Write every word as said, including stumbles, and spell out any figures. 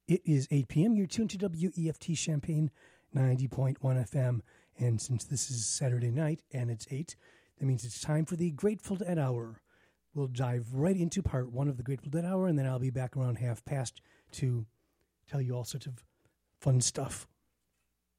It is eight p.m. You're tuned to W E F T Champaign ninety point one F M. And since this is Saturday night and it's eight, that means it's time for the Grateful Dead Hour. We'll dive right into part one of the Grateful Dead Hour, and then I'll be back around half past to tell you all sorts of fun stuff.